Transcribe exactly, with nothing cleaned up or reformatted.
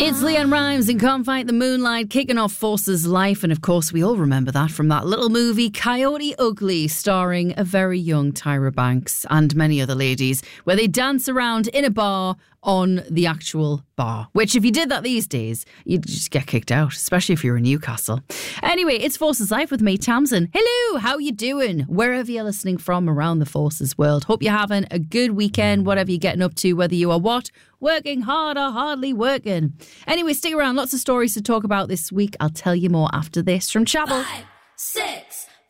It's Leanne Rimes and Can't Fight the Moonlight kicking off Force's life. And of course, we all remember that from that little movie, Coyote Ugly, starring a very young Tyra Banks and many other ladies, where they dance around in a bar on the actual bar. Which, if you did that these days, you'd just get kicked out, especially if you're in Newcastle. Anyway, it's Force's Life with me, Tamsin. Hello, how you doing? Wherever you're listening from around the Forces world. Hope you're having a good weekend, whatever you're getting up to, whether you are what? Working hard or hardly working. Anyway, stick around. Lots of stories to talk about this week. I'll tell you more after this from Chapel. Five, six,